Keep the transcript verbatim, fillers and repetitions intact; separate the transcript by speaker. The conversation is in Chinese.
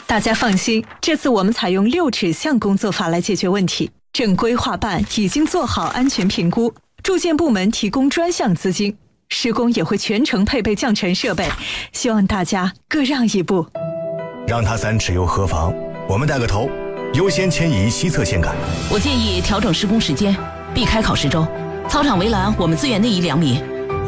Speaker 1: 大家放心，这次我们采用六指向工作法来解决问题。正规划办已经做好安全评估，住建部门提供专项资金，施工也会全程配备降尘设备，希望大家各让一步。
Speaker 2: 让他三尺又何妨？我们带个头，优先迁移西侧线杆。
Speaker 3: 我建议调整施工时间，避开考试周。操场围栏我们资源内移两米，